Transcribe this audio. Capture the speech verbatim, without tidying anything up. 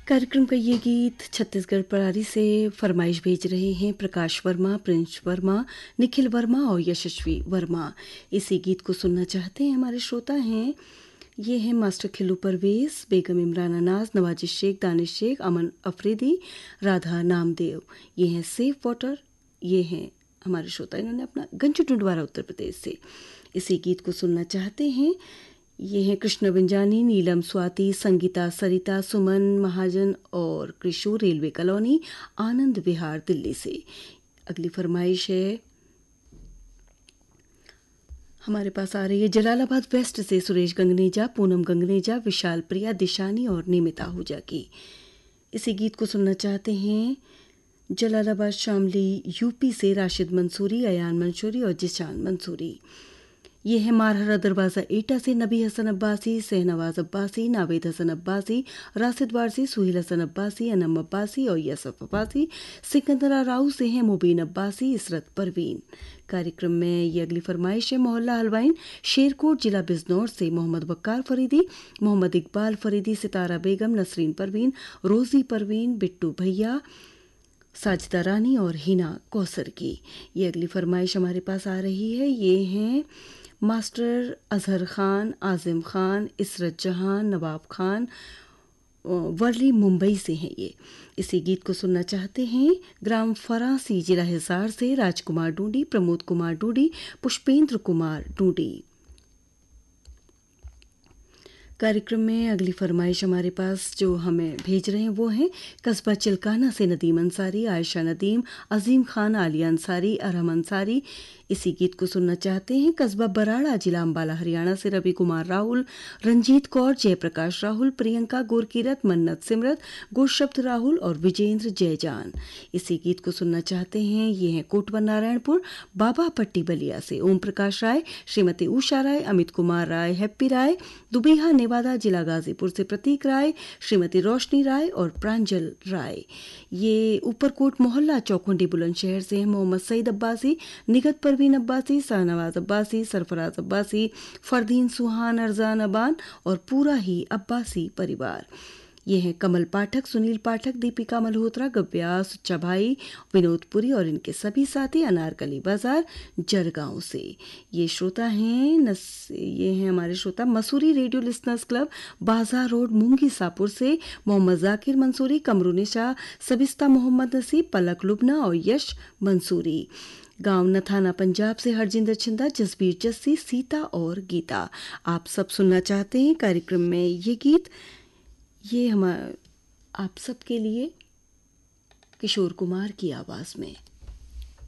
कार्यक्रम का ये गीत छत्तीसगढ़ प्रणाली से फरमाइश भेज रहे हैं प्रकाश वर्मा, प्रिंस वर्मा, निखिल वर्मा और यशस्वी वर्मा। इसी गीत को सुनना चाहते हैं हमारे श्रोता हैं, ये हैं मास्टर खिल्लू परवेज, बेगम इमरान नाज, नवाजिश शेख, दानिश शेख, अमन अफरीदी, राधा नामदेव। ये हैं सेफ वाटर, ये हैं हमारे श्रोता, इन्होंने अपना गंजू टुंडवारा उत्तर प्रदेश से इसी गीत को सुनना चाहते हैं। ये हैं कृष्ण बिंजानी, नीलम स्वाति, संगीता, सरिता, सुमन महाजन और कृषु, रेलवे कॉलोनी, आनंद विहार, दिल्ली से। अगली फरमाइश है हमारे पास आ रही है जलालाबाद वेस्ट से सुरेश गंगनेजा, पूनम गंगनेजा, विशाल प्रिया, दिशानी और निमिता आहूजा की। इसी गीत को सुनना चाहते हैं जलालाबाद शामली यूपी से राशिद मंसूरी, अयान मंसूरी और जिशान मंसूरी। ये है मारहरा दरवाज़ा एटा से नबी हसन अब्बासी, सहनवाज अब्बासी, नावेद हसन अब्बासी, राशिद वारसी, सुहेल हसन अब्बासी, अनम अब्बासी और यसफ अब्बासी। सिकंदरा राव से हैं मुबीन अब्बासी, इसरत परवीन। कार्यक्रम में ये अगली फरमाइश है मोहल्ला हलवाइन, शेरकोट, जिला बिजनौर से मोहम्मद बक्कार फरीदी, मोहम्मद इकबाल फरीदी, सितारा बेगम, नसरीन परवीन, रोज़ी परवीन, बिट्टू भैया, साजिदा रानी और हिना कौसर की। ये अगली फरमाइश हमारे पास आ रही है, ये हैं मास्टर अजहर खान, आज़िम खान, इसरत जहां, नवाब खान, वर्ली मुंबई से हैं ये। इसी गीत को सुनना चाहते हैं ग्राम फरासी, जिला हिसार से राजकुमार डूडी, प्रमोद कुमार डूडी, पुष्पेंद्र कुमार डूडी। कार्यक्रम में अगली फरमाइश हमारे पास जो हमें भेज रहे हैं वो हैं कस्बा चिल्काना से नदीम अंसारी, आयशा नदीम, अजीम खान, आलिया अंसारी, अरहम अंसारी। इसी गीत को सुनना चाहते हैं कस्बा बराड़ा, जिला अंबाला, हरियाणा से रवि कुमार राहुल, रंजीत कौर, जयप्रकाश राहुल, प्रियंका गोरकीरत, मन्नत सिमरत, गुरशब्द राहुल और विजेंद्र जयजान। इसी गीत को सुनना चाहते हैं ये हैं कोटवा नारायणपुर, बाबा पट्टी बलिया से ओम प्रकाश राय, श्रीमती उषा राय, अमित कुमार राय, हैप्पी राय, दुबेहा नेवादा, जिला गाजीपुर से प्रतीक राय, श्रीमती रोशनी राय और प्रांजल राय। ये ऊपरकोट मोहल्ला चौखुंडी बुलंदशहर से हैं मोहम्मद सईद अब्बासी, निगत परवीन अब्बासी, शाहनवाज अब्बासी, सरफराज अब्बासी, फरदीन सुहान, अरजान अबान और पूरा ही अब्बासी परिवार। ये हैं कमल पाठक, सुनील पाठक, दीपिका मल्होत्रा, गव्या, सुच्चा भाई, विनोदपुरी और इनके सभी साथी, अनारकली बाजार, जरगांव से। ये श्रोता हैं नस ये हैं हमारे श्रोता मसूरी रेडियो लिसनर्स क्लब, बाजार रोड, मूंगी सापुर से मोहम्मद जाकिर मंसूरी, कमरुनिशा, सबिस्ता मोहम्मद नसीब, पलक लुबना और यश मंसूरी। गांव नथाना पंजाब से हरजिंदर छिंदा, जसबीर जस्सी, सीता और गीता। आप सब सुनना चाहते हैं कार्यक्रम में ये गीत, ये हमारे आप सब के लिए किशोर कुमार की आवाज़ में।